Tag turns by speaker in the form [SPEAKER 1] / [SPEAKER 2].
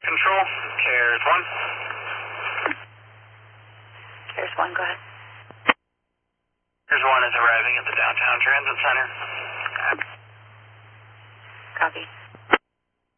[SPEAKER 1] Control, CARES 1.
[SPEAKER 2] There's one, go ahead.
[SPEAKER 1] CARES 1 is arriving at the downtown transit center.
[SPEAKER 2] Copy.